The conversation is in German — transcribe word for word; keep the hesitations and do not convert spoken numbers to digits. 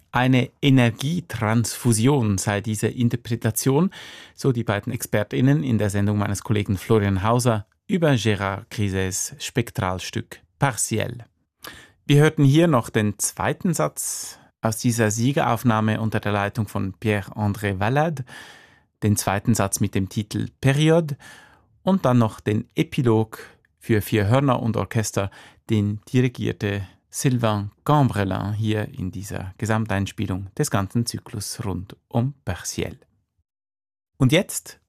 Eine Energietransfusion sei diese Interpretation, so die beiden ExpertInnen in der Sendung meines Kollegen Florian Hauser über Gérard Grisets Spektralstück Partiel. Wir hörten hier noch den zweiten Satz aus dieser Siegeraufnahme unter der Leitung von Pierre-André Valade, den zweiten Satz mit dem Titel Période und dann noch den Epilog für vier Hörner und Orchester, den dirigierte Sylvain Cambrelin hier in dieser Gesamteinspielung des ganzen Zyklus rund um Partiel. Und jetzt